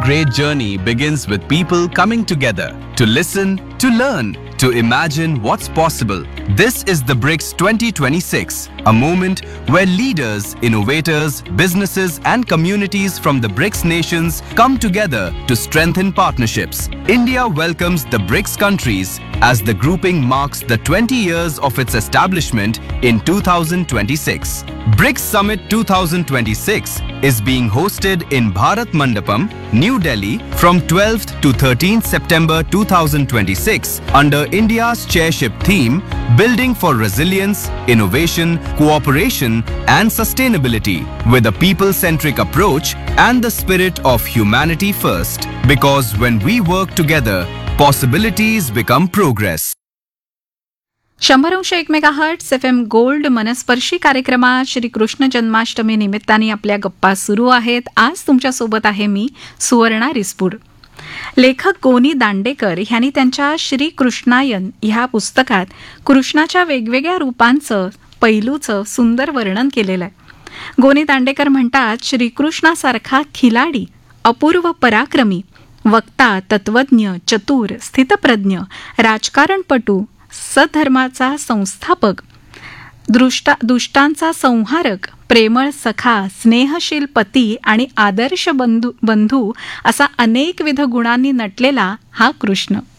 great journey begins with people coming together to listen, to learn, to imagine what's possible. This is the BRICS 2026, a moment where leaders, innovators, businesses and communities from the BRICS nations come together to strengthen partnerships. India welcomes the BRICS countries as the grouping marks the 20 years of its establishment in 2026. BRICS Summit 2026 is being hosted in Bharat Mandapam, New Delhi from 12th to 13th September 2026 under India's chairship theme Building for Resilience, Innovation, Cooperation and Sustainability with a people-centric approach and the spirit of humanity first. Because when we work together, possibilities become progress. 100.1 megahertz FM gold मनस्पर्शी कार्यक्रमात श्रीकृष्ण जन्माष्टमी निमित्ताने आपल्या गप्पा सुरू आहेत. आज तुमच्यासोबत आहे मी सुवर्णा रिसपूड. लेखक गोनी दांडेकर यांनी त्यांच्या श्रीकृष्णायन ह्या पुस्तकात कृष्णाच्या वेगवेगळ्या रूपांचं पैलूचं सुंदर वर्णन केलेलं आहे. गोनी दांडेकर म्हणतात, श्रीकृष्णासारखा खिलाडी, अपूर्व पराक्रमी, वक्ता, तत्वज्ञ, चतुर, स्थितप्रज्ञ, राजकारणपटू, सधर्माचा संस्थापक, दुष्टांचा संहारक, प्रेमळ सखा, स्नेहशील पती आणि आदर्श बंधू असा अनेकविध गुणांनी नटलेला हा कृष्ण.